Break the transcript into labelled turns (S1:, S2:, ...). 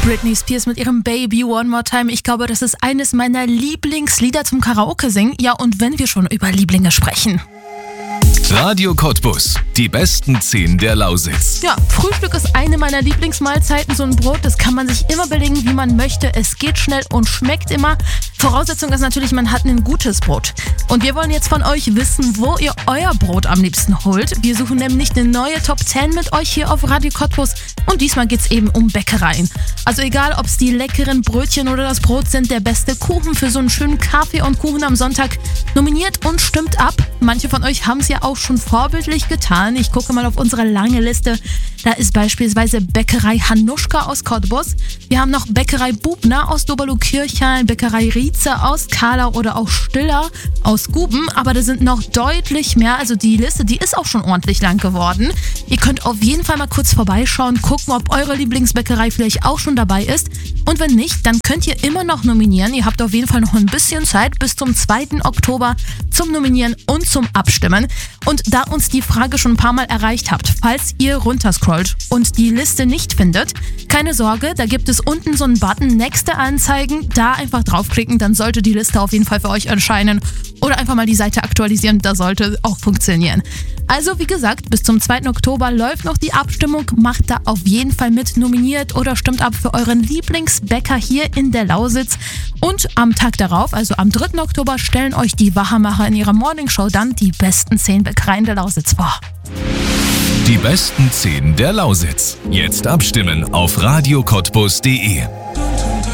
S1: Britney Spears mit ihrem Baby One More Time. Ich glaube, das ist eines meiner Lieblingslieder zum Karaoke singen. Ja, und wenn wir schon über Lieblinge sprechen.
S2: Radio Cottbus, die besten 10 der Lausitz.
S1: Ja, Frühstück ist eine meiner Lieblingsmahlzeiten. So ein Brot, das kann man sich immer belegen, wie man möchte. Es geht schnell und schmeckt immer. Voraussetzung ist natürlich, man hat ein gutes Brot. Und wir wollen jetzt von euch wissen, wo ihr euer Brot am liebsten holt. Wir suchen nämlich eine neue Top 10 mit euch hier auf Radio Cottbus. Und diesmal geht es eben um Bäckereien. Also egal, ob es die leckeren Brötchen oder das Brot sind, der beste Kuchen für so einen schönen Kaffee und Kuchen am Sonntag. Nominiert und stimmt ab. Manche von euch haben es ja auch schon vorbildlich getan. Ich gucke mal auf unsere lange Liste. Da ist beispielsweise Bäckerei Hanuschka aus Cottbus. Wir haben noch Bäckerei Bubner aus Doberlo-Kirchhain, Bäckerei Rieze aus Kahlau oder auch Stiller aus Guben. Aber da sind noch deutlich mehr. Also die Liste, die ist auch schon ordentlich lang geworden. Ihr könnt auf jeden Fall mal kurz vorbeischauen, gucken, ob eure Lieblingsbäckerei vielleicht auch schon dabei ist. Und wenn nicht, dann könnt ihr immer noch nominieren. Ihr habt auf jeden Fall noch ein bisschen Zeit bis zum 2. Oktober zum Nominieren und zum Abstimmen. Und da uns die Frage schon ein paar Mal erreicht habt, falls ihr runterscrollt und die Liste nicht findet, keine Sorge, da gibt es unten so einen Button, nächste Anzeigen, da einfach draufklicken, dann sollte die Liste auf jeden Fall für euch erscheinen. Oder einfach mal die Seite aktualisieren, das sollte auch funktionieren. Also wie gesagt, bis zum 2. Oktober läuft noch die Abstimmung, macht da auf jeden Fall mit, nominiert oder stimmt ab für euren Lieblingsbäcker hier in der Lausitz. Und am Tag darauf, also am 3. Oktober, stellen euch die Wachermacher in ihrer Morningshow dann die besten 10 Bäckereien der Lausitz vor.
S2: Die besten 10 der Lausitz. Jetzt abstimmen auf radiocottbus.de.